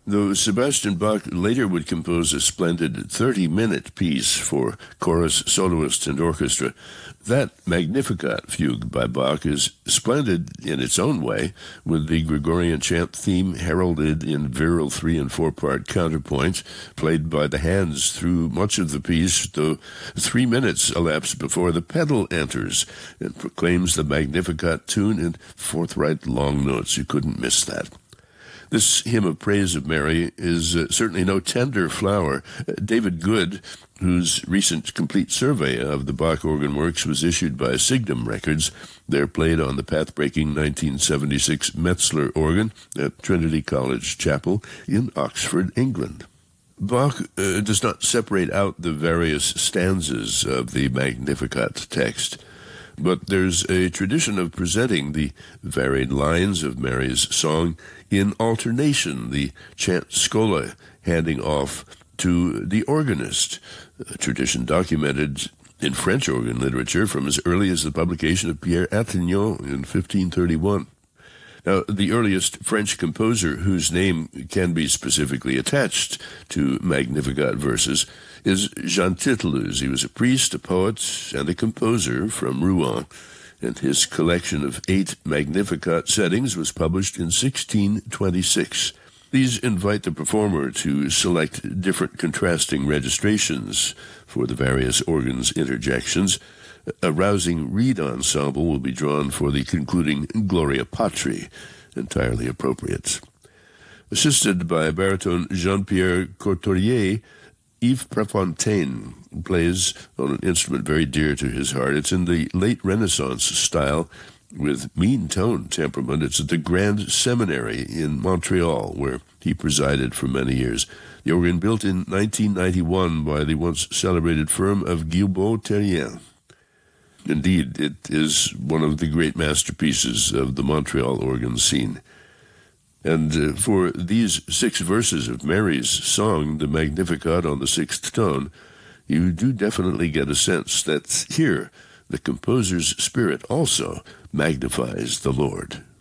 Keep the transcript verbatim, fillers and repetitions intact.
though Sebastian Bach later would compose a splendid thirty-minute piece for chorus, soloists, and orchestra. That Magnificat fugue by Bach is splendid in its own way, with the Gregorian chant theme heralded in virile three- and four-part counterpoint, played by the hands through much of the piece, though three minutes elapse before the pedal enters and proclaims the Magnificat tune in forthright long notes. You couldn't miss that. This hymn of praise of Mary is uh, certainly no tender flower. Uh, David Good, whose recent complete survey of the Bach organ works was issued by Signum Records, they're played on the path-breaking nineteen seventy-six Metzler organ at Trinity College Chapel in Oxford, England. Bach uh, does not separate out the various stanzas of the Magnificat text, but there's a tradition of presenting the varied lines of Mary's song in alternation, the chant schola handing off to the organist, a tradition documented in French organ literature from as early as the publication of Pierre Attignon in fifteen thirty-one. Now, the earliest French composer whose name can be specifically attached to Magnificat verses is Jean Titulus. He was a priest, a poet, and a composer from Rouen, and his collection of eight Magnificat settings was published in sixteen twenty-six. These invite the performer to select different contrasting registrations for the various organ's interjections. A rousing reed ensemble will be drawn for the concluding Gloria Patri, entirely appropriate. Assisted by baritone Jean-Pierre Courtorier, Yves Prefontaine plays on an instrument very dear to his heart. It's in the late Renaissance style with mean tone temperament. It's at the Grand Seminary in Montreal, where he presided for many years. The organ built in nineteen ninety-one by the once celebrated firm of Guilbeault-Terrien. Indeed, it is one of the great masterpieces of the Montreal organ scene. And uh, for these six verses of Mary's song, the Magnificat on the sixth tone, you do definitely get a sense that here the composer's spirit also magnifies the Lord.